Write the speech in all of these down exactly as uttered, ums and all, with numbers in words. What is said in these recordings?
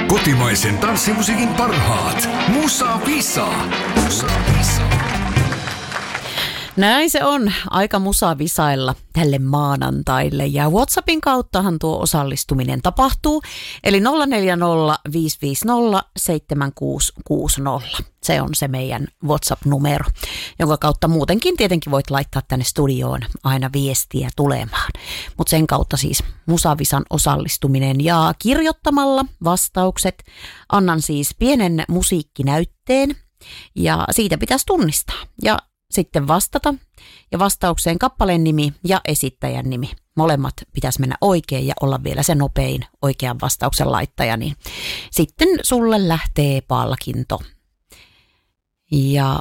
Kotimaisen tanssimusiikin parhaat. Musa Visa. Musa Visa. Näin se on. Aika musavisailla tälle maanantaille ja WhatsAppin kauttahan tuo osallistuminen tapahtuu. Eli nolla neljä nolla viisi viisi nolla seitsemän kuusi kuusi nolla. Se on se meidän WhatsApp-numero, jonka kautta muutenkin tietenkin voit laittaa tänne studioon aina viestiä tulemaan. Mutta sen kautta siis musavisan osallistuminen ja kirjoittamalla vastaukset. Annan siis pienen musiikkinäytteen ja siitä pitäisi tunnistaa ja sitten vastata ja vastaukseen kappaleen nimi ja esittäjän nimi. Molemmat pitäisi mennä oikein ja olla vielä se nopein oikean vastauksen laittaja, niin sitten sulle lähtee palkinto. Ja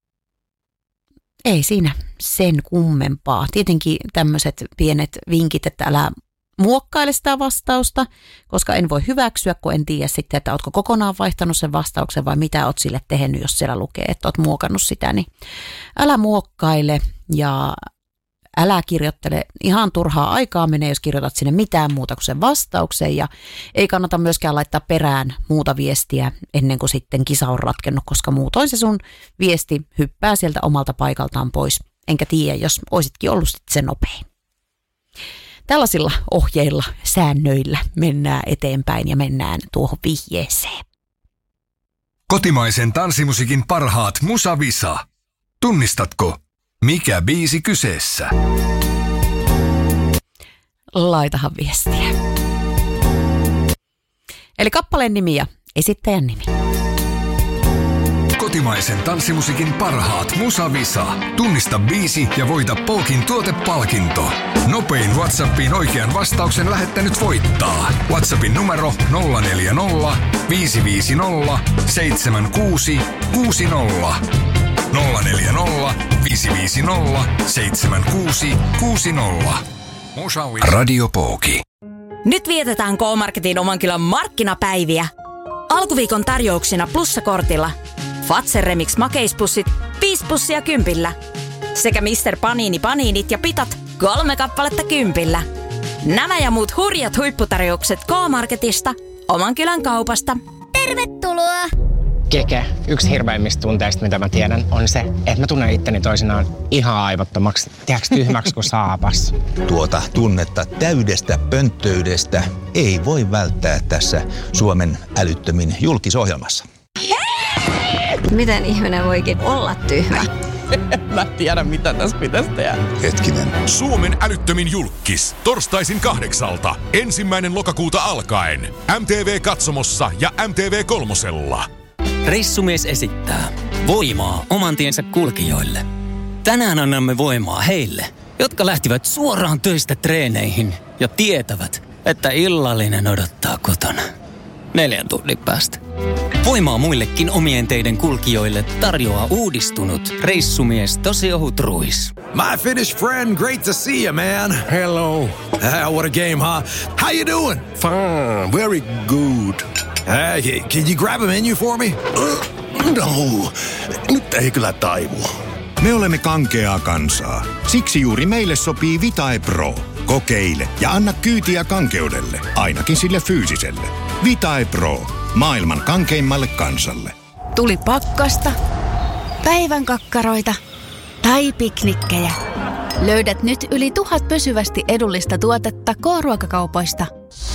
ei siinä sen kummempaa. Tietenkin tämmöiset pienet vinkit, että älä muokkaile sitä vastausta, koska en voi hyväksyä, kun en tiedä sitten, että ootko kokonaan vaihtanut sen vastauksen vai mitä oot sille tehnyt, jos siellä lukee, että oot muokannut sitä, niin älä muokkaile ja älä kirjoittele. Ihan turhaa aikaa menee, jos kirjoitat sinne mitään muuta kuin sen vastauksen ja ei kannata myöskään laittaa perään muuta viestiä ennen kuin sitten kisa on ratkennut, koska muutoin se sun viesti hyppää sieltä omalta paikaltaan pois. Enkä tiedä, jos oisitkin ollut sitten se nopein. Tällaisilla ohjeilla, säännöillä mennään eteenpäin ja mennään tuohon vihjeeseen. Kotimaisen tanssimusiikin parhaat Musa Visa. Tunnistatko, mikä biisi kyseessä? Laitahan viestiä. Eli kappaleen nimi ja esittäjän nimi. Kotimaisen tanssimusiikin parhaat Musa Visa. Tunnista biisi ja voita Polkin tuotepalkinto. Nopein WhatsAppiin oikean vastauksen lähettänyt voittaa. WhatsAppin numero nolla neljä nolla viisi viisi nolla seitsemän kuusi kuusi nolla. nolla neljä nolla viisi viisi nolla seitsemän kuusi kuusi nolla. Radio Pooki. Nyt vietetään K-Marketin oman kylän markkinapäiviä. Alkuviikon tarjouksina plussakortilla Fazer Remix makeispussit viisi pussia kympillä. Sekä mister Panini paniinit ja pitat kolme kappaletta kympillä. Nämä ja muut hurjat huipputarjoukset K-Marketista, oman kylän kaupasta. Tervetuloa! Keke, yksi hirveimmistä tunteista, mitä mä tiedän, on se, että mä tunnen itteni toisinaan ihan aivottomaksi, tiedätkö tyhmäksi kuin saapas. Tuota tunnetta täydestä pönttöydestä ei voi välttää tässä Suomen älyttömin julkisohjelmassa. Miten ihminen voikin olla tyhmä? Mä tiedän, mitä tässä pitäisi tehdä. Hetkinen. Suomen älyttömin julkkis. Torstaisin kahdeksalta. Ensimmäinen lokakuuta alkaen. M T V-katsomossa ja M T V kolmosella. Reissumies esittää voimaa oman tiensä kulkijoille. Tänään annamme voimaa heille, jotka lähtivät suoraan töistä treeneihin ja tietävät, että illallinen odottaa kotona. Neljän tunnin päästä. Voimaa muillekin omien teiden kulkijoille tarjoaa uudistunut reissumies tosi ohut ruis. My Finnish friend, great to see you, man. Hello. Uh, what a game, huh? How you doing? Fine, very good. Hey, uh, can you grab a menu for me? Uh, no, nyt ei kyllä taivu. Me olemme kankeaa kansaa. Siksi juuri meille sopii Vitae Pro. Kokeile ja anna kyytiä kankeudelle, ainakin sille fyysiselle. Vitae Pro. Maailman kankeimmalle kansalle. Tuli pakkasta, päivän kakkaroita tai piknikkejä. Löydät nyt yli tuhat pysyvästi edullista tuotetta K-ruokakaupoista.